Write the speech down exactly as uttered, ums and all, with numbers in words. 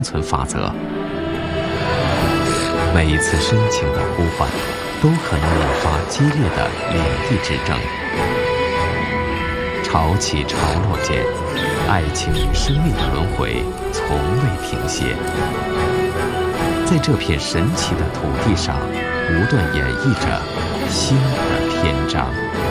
存法则。每一次深情的呼唤，都可能引发激烈的领地之争。潮起潮落间，爱情与生命的轮回从未停歇。在这片神奇的土地上，不断演绎着新的篇章。